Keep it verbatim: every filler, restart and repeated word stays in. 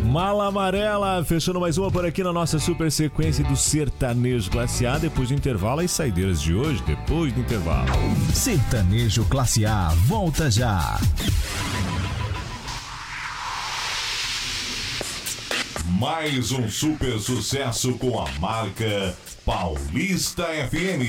Mala Amarela, fechando mais uma por aqui na nossa super sequência do Sertanejo Classe A, depois do intervalo, as saideiras de hoje, depois do intervalo. Sertanejo Classe A, volta já. Mais um super sucesso com a marca Paulista F M.